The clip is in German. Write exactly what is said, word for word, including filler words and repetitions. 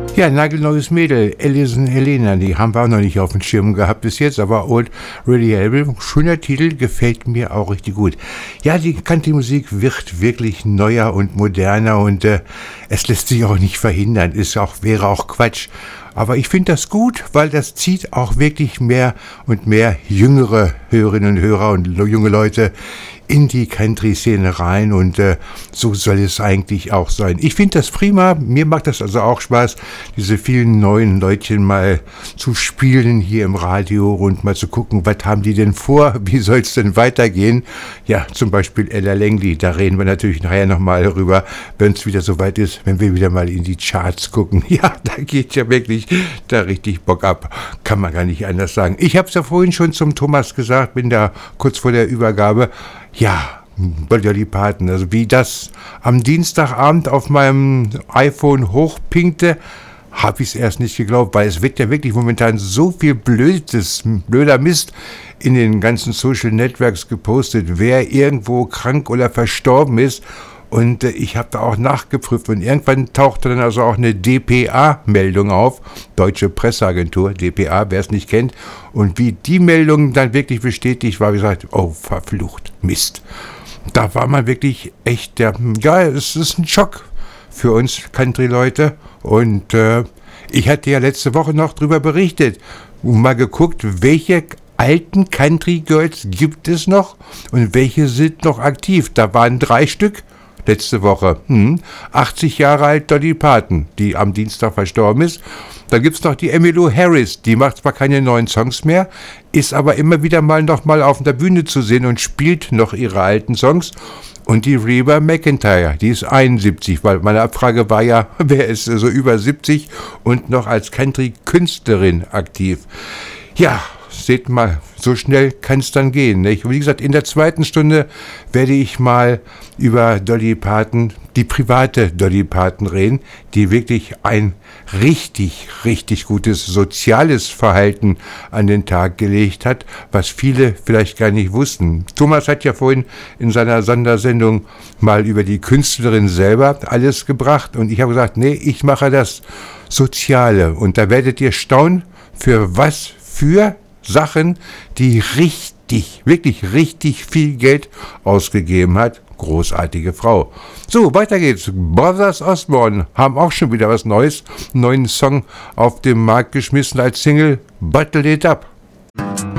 Ja, nagelneues Mädel, Alison Helena, die haben wir auch noch nicht auf dem Schirm gehabt bis jetzt, aber Old Reliable, schöner Titel, gefällt mir auch richtig gut. Ja, die Country-Musik wird wirklich neuer und moderner und äh, es lässt sich auch nicht verhindern, ist auch, wäre auch Quatsch. Aber ich finde das gut, weil das zieht auch wirklich mehr und mehr jüngere Hörerinnen und Hörer und junge Leute in die Country-Szene rein und äh, so soll es eigentlich auch sein. Ich finde das prima, mir macht das also auch Spaß, diese vielen neuen Leutchen mal zu spielen hier im Radio und mal zu gucken, was haben die denn vor, wie soll es denn weitergehen? Ja, zum Beispiel Ella Langley, da reden wir natürlich nachher nochmal darüber, wenn es wieder soweit ist, wenn wir wieder mal in die Charts gucken. Ja, da geht ja wirklich da richtig Bock ab, kann man gar nicht anders sagen. Ich habe es ja vorhin schon zum Thomas gesagt, bin da kurz vor der Übergabe. Ja, Dolly Parton, also wie das am Dienstagabend auf meinem iPhone hochpinkte, habe ich es erst nicht geglaubt, weil es wird ja wirklich momentan so viel blödes, blöder Mist in den ganzen Social Networks gepostet, wer irgendwo krank oder verstorben ist. Und äh, ich habe da auch nachgeprüft und irgendwann tauchte dann also auch eine D P A-Meldung auf, Deutsche Presseagentur, D P A, wer es nicht kennt. Und wie die Meldung dann wirklich bestätigt war, wie gesagt, oh, verflucht, Mist. Da war man wirklich echt, der, ja, es ist ein Schock für uns Country-Leute. Und äh, ich hatte ja letzte Woche noch drüber berichtet und mal geguckt, welche alten Country-Girls gibt es noch und welche sind noch aktiv. Da waren drei Stück. Letzte Woche. Hm. achtzig Jahre alt Dolly Parton, die am Dienstag verstorben ist. Dann gibt es noch die Emmylou Harris, die macht zwar keine neuen Songs mehr, ist aber immer wieder mal noch mal auf der Bühne zu sehen und spielt noch ihre alten Songs. Und die Reba McEntire, die ist einundsiebzig, weil meine Abfrage war ja, wer ist so über siebzig und noch als Country-Künstlerin aktiv. Ja, seht mal, so schnell kann es dann gehen. Nicht? Wie gesagt, in der zweiten Stunde werde ich mal über Dolly Parton, die private Dolly Parton reden, die wirklich ein richtig, richtig gutes soziales Verhalten an den Tag gelegt hat, was viele vielleicht gar nicht wussten. Thomas hat ja vorhin in seiner Sondersendung mal über die Künstlerin selber alles gebracht und ich habe gesagt, nee, ich mache das Soziale und da werdet ihr staunen, für was für Sachen, die richtig, wirklich richtig viel Geld ausgegeben hat. Großartige Frau. So, weiter geht's. Brothers Osborne haben auch schon wieder was Neues, einen neuen Song auf den Markt geschmissen als Single Bottle It Up.